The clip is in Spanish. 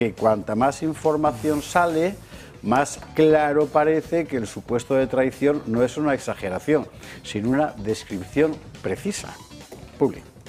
que cuanta más información sale, más claro parece que el supuesto de traición no es una exageración, sino una descripción precisa. Publi.